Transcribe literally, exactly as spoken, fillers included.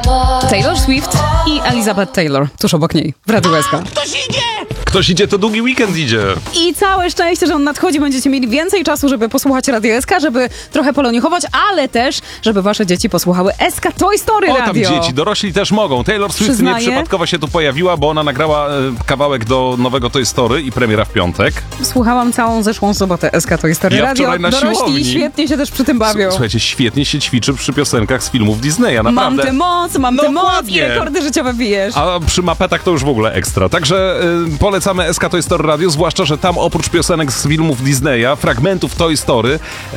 Taylor Swift i Elizabeth Taylor, tuż obok niej, w Radiu S K. Ktoś idzie, to długi weekend idzie. I całe szczęście, że on nadchodzi, będziecie mieli więcej czasu, żeby posłuchać Radio S K, żeby trochę poloniuchować, ale też, żeby wasze dzieci posłuchały S K Toy Story O, tam Radio. dzieci, dorośli też mogą. Taylor Swift Przyznaję. nieprzypadkowo się tu pojawiła, bo ona nagrała e, kawałek do nowego Toy Story i premiera w piątek. Słuchałam całą zeszłą sobotę S K Toy Story Ja Radio. wczoraj na Dorośli siłowni. świetnie się też przy tym bawią. Słuchajcie, świetnie się ćwiczy przy piosenkach z filmów Disneya, Mam naprawdę. tę moc, mam tę moc i Dokładnie. rekordy życiowe bijesz. A przy mapetach to już w ogóle ekstra. Także y, polecamy S K Toy Story Radio, zwłaszcza, że tam oprócz piosenek z filmów Disneya, fragmentów Toy Story,